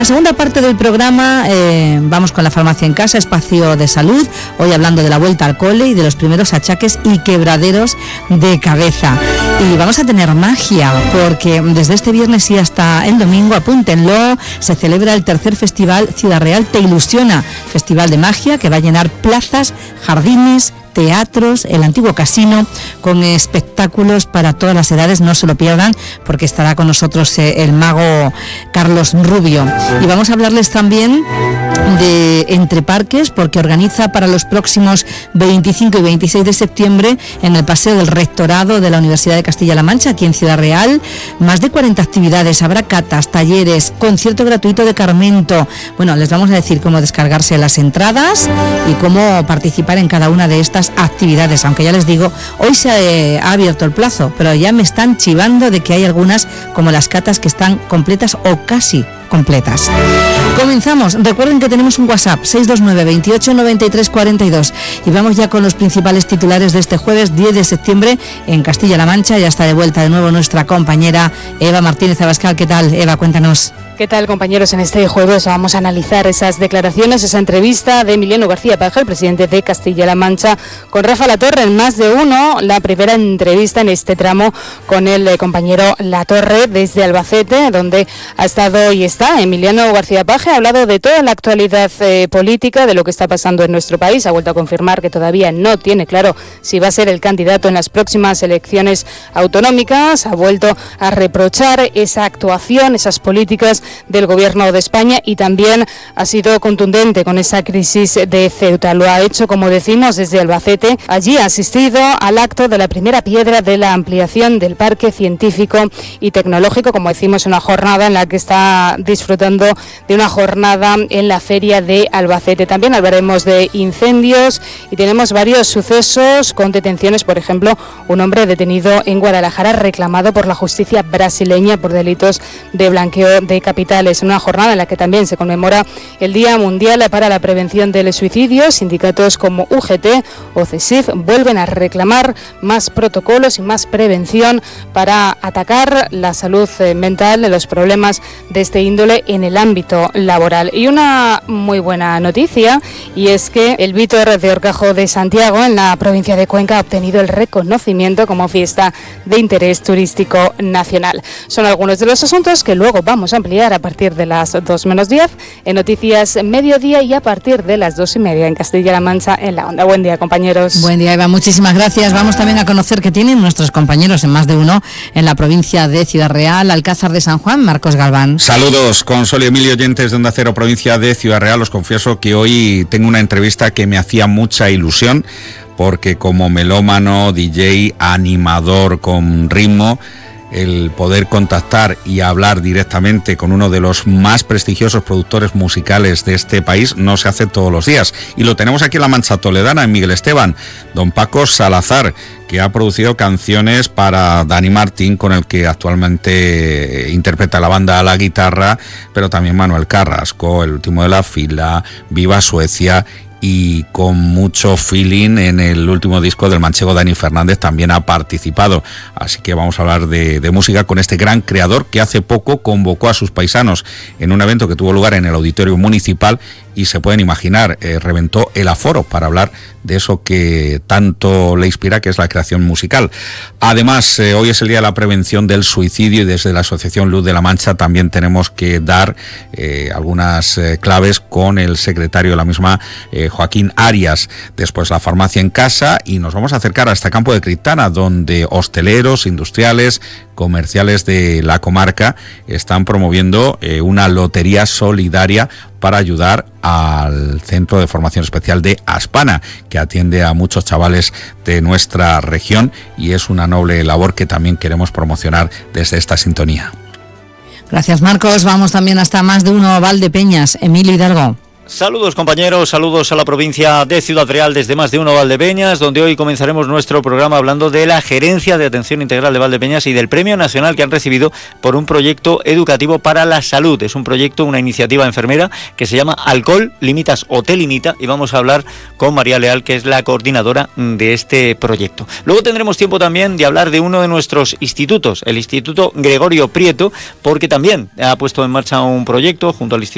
La segunda parte del programa vamos con la farmacia en casa, espacio de salud, hoy hablando de la vuelta al cole y de los primeros achaques y quebraderos de cabeza. Y vamos a tener magia, porque desde este viernes y hasta el domingo, apúntenlo, se celebra el tercer festival Ciudad Real Te Ilusiona, festival de magia que va a llenar plazas, jardines, teatros, el antiguo casino, con espectáculos para todas las edades. No se lo pierdan, porque estará con nosotros el mago Carlos Rubio. Y vamos a hablarles también de Entre Parques, porque organiza para los próximos 25 y 26 de septiembre en el Paseo del Rectorado de la Universidad de Castilla-La Mancha, aquí en Ciudad Real, más de 40 actividades. Habrá catas, talleres, concierto gratuito de Carmento. Bueno, les vamos a decir cómo descargarse las entradas y cómo participar en cada una de estas actividades, aunque ya les digo, hoy se ha abierto el plazo, pero ya me están chivando de que hay algunas, como las catas, que están completas o casi completas. Comenzamos. Recuerden que tenemos un WhatsApp 629 28 93 42 y vamos ya con los principales titulares de este jueves 10 de septiembre en Castilla-La Mancha. Ya está de vuelta de nuevo nuestra compañera Eva Martínez Abascal. ¿Qué tal, Eva? Cuéntanos. ¿Qué tal, compañeros? En este jueves vamos a analizar esas declaraciones, esa entrevista de Emiliano García Paje, el presidente de Castilla-La Mancha, con Rafa Latorre en Más de Uno, la primera entrevista en este tramo con el compañero Latorre desde Albacete, donde ha estado y está Emiliano García Paje. Ha hablado de toda la actualidad política, de lo que está pasando en nuestro país. Ha vuelto a confirmar que todavía no tiene claro si va a ser el candidato en las próximas elecciones autonómicas. Ha vuelto a reprochar esa actuación, esas políticas del Gobierno de España, y también ha sido contundente con esa crisis de Ceuta. Lo ha hecho, como decimos, desde Albacete. Allí ha asistido al acto de la primera piedra de la ampliación del Parque Científico y Tecnológico, como decimos, una jornada en la que está disfrutando de una jornada en la Feria de Albacete. También hablaremos de incendios y tenemos varios sucesos con detenciones. Por ejemplo, un hombre detenido en Guadalajara reclamado por la justicia brasileña por delitos de blanqueo de capitales, en una jornada en la que también se conmemora el Día Mundial para la Prevención del Suicidio. Sindicatos como UGT o CESIF vuelven a reclamar más protocolos y más prevención para atacar la salud mental, los problemas de este índole en el ámbito laboral. Y una muy buena noticia, y es que el Vítor de Horcajo de Santiago, en la provincia de Cuenca, ha obtenido el reconocimiento como fiesta de interés turístico nacional. Son algunos de los asuntos que luego vamos a ampliar a partir de las 2 menos 10 en Noticias Mediodía y a partir de las 2:30 en Castilla-La Mancha en La Onda. Buen día, compañeros. Buen día, Eva. Muchísimas gracias. Vamos también a conocer qué tienen nuestros compañeros en Más de Uno en la provincia de Ciudad Real, Alcázar de San Juan. Marcos Galván. Saludos, Consuelo y Emilio, oyentes de Onda Cero, provincia de Ciudad Real. Os confieso que hoy tengo una entrevista que me hacía mucha ilusión, porque como melómano, DJ, animador con ritmo, el poder contactar y hablar directamente con uno de los más prestigiosos productores musicales de este país no se hace todos los días. Y lo tenemos aquí en la Mancha Toledana, en Miguel Esteban, don Paco Salazar, que ha producido canciones para Dani Martín, con el que actualmente interpreta la banda a la guitarra, pero también Manuel Carrasco, El último de la fila, Viva Suecia, y con mucho feeling en el último disco del manchego Dani Fernández también ha participado. Así que vamos a hablar de música con este gran creador, que hace poco convocó a sus paisanos en un evento que tuvo lugar en el Auditorio Municipal, y se pueden imaginar, reventó el aforo para hablar de eso que tanto le inspira, que es la creación musical. Además, hoy es el Día de la Prevención del Suicidio, y desde la Asociación Luz de la Mancha también tenemos que dar algunas claves con el secretario de la misma, Joaquín Arias. Después la farmacia en casa, y nos vamos a acercar hasta Campo de Criptana, donde hosteleros, industriales, comerciales de la comarca están promoviendo una lotería solidaria para ayudar al Centro de Formación Especial de Aspana, que atiende a muchos chavales de nuestra región, y es una noble labor que también queremos promocionar desde esta sintonía. Gracias, Marcos. Vamos también hasta Más de Uno, Valdepeñas. Emilio Hidalgo. Saludos, compañeros, saludos a la provincia de Ciudad Real desde Más de Uno Valdepeñas, donde hoy comenzaremos nuestro programa hablando de la Gerencia de Atención Integral de Valdepeñas y del Premio Nacional que han recibido por un proyecto educativo para la salud. Es un proyecto, una iniciativa enfermera que se llama Alcohol Limitas o Te Limita, y vamos a hablar con María Leal, que es la coordinadora de este proyecto. Luego tendremos tiempo también de hablar de uno de nuestros institutos, el Instituto Gregorio Prieto, porque también ha puesto en marcha un proyecto junto al Instituto